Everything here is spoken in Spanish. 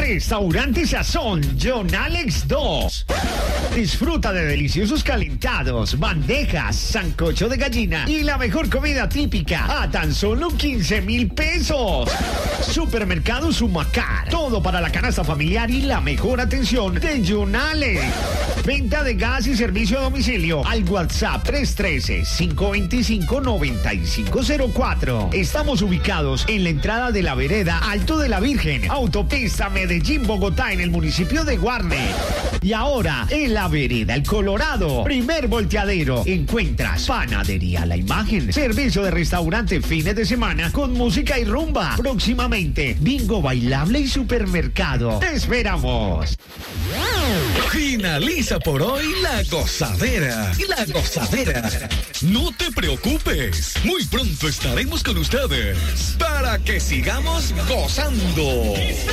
Restaurante Sazón, John Alex 2. Disfruta de deliciosos calentados, bandejas, sancocho de gallina y la mejor comida típica a tan solo 15,000 pesos. Supermercado Sumacar, todo para la canasta familiar y la mejor atención de John Alex. Venta de gas y servicio a domicilio al WhatsApp 313-525-9504. Estamos ubicados en la entrada de la vereda Alto de la Virgen, autopista Medellín, Bogotá, en el municipio de Guarne. Y ahora, en la vereda El Colorado, primer volteadero, encuentras Panadería La Imagen, servicio de restaurante fines de semana con música y rumba. Próximamente, bingo bailable y supermercado. ¡Te esperamos! Finaliza por hoy la gozadera. La gozadera. No te preocupes, muy pronto estaremos con ustedes para que sigamos gozando.